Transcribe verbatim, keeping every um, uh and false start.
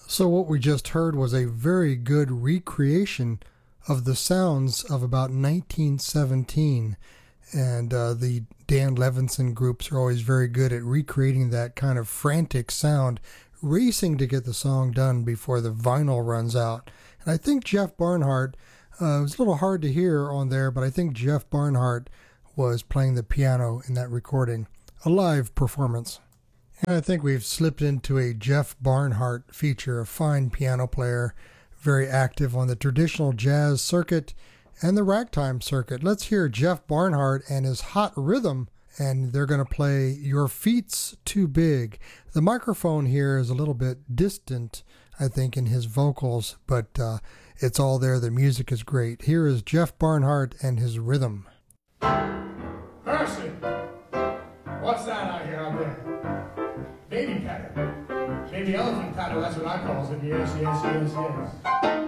So what we just heard was a very good recreation of the sounds of about nineteen seventeen. And uh, the Dan Levinson groups are always very good at recreating that kind of frantic sound, racing to get the song done before the vinyl runs out. And I think Jeff Barnhart, uh, it was a little hard to hear on there, but I think Jeff Barnhart was playing the piano in that recording. A live performance. And I think we've slipped into a Jeff Barnhart feature, a fine piano player, very active on the traditional jazz circuit and the ragtime circuit. Let's hear Jeff Barnhart and his hot rhythm, and they're going to play Your Feet's Too Big. The microphone here is a little bit distant, I think, in his vocals, but uh, it's all there. The music is great. Here is Jeff Barnhart and his rhythm. Mercy! What's that out here out there? Baby patter. Baby elephant patter, that's what I calls it. Yes, yes, yes, yes.